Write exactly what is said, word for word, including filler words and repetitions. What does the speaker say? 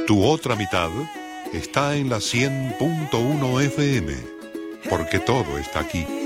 Tu otra mitad está en la cien punto uno F M, porque todo está aquí.